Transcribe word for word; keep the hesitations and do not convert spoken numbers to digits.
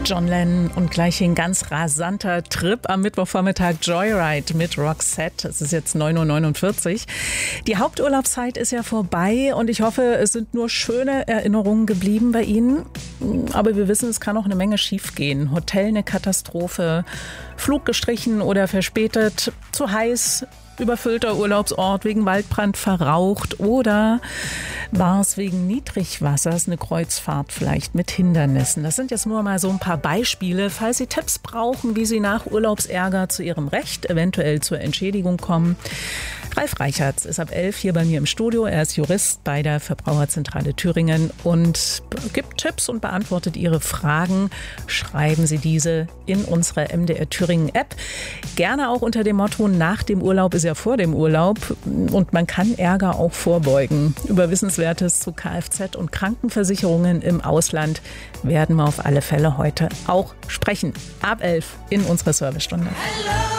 John Lennon und gleich ein ganz rasanter Trip am Mittwochvormittag Joyride mit Roxette. Es ist jetzt neun Uhr neunundvierzig. Die Haupturlaubszeit ist ja vorbei und ich hoffe, es sind nur schöne Erinnerungen geblieben bei Ihnen. Aber wir wissen, es kann auch eine Menge schiefgehen. Hotel eine Katastrophe, Flug gestrichen oder verspätet, zu heiß, überfüllter Urlaubsort wegen Waldbrand verraucht oder war es wegen Niedrigwassers eine Kreuzfahrt vielleicht mit Hindernissen. Das sind jetzt nur mal so ein paar Beispiele. Falls Sie Tipps brauchen, wie Sie nach Urlaubsärger zu Ihrem Recht, eventuell zur Entschädigung kommen. Ralf Reichertz ist ab elf hier bei mir im Studio. Er ist Jurist bei der Verbraucherzentrale Thüringen und gibt Tipps und beantwortet Ihre Fragen. Schreiben Sie diese in unsere M D R Thüringen App. Gerne auch unter dem Motto, nach dem Urlaub ist ja vor dem Urlaub und man kann Ärger auch vorbeugen. Über Wissenswertes zu Kfz- und Krankenversicherungen im Ausland werden wir auf alle Fälle heute auch sprechen. Ab elf in unserer Servicestunde.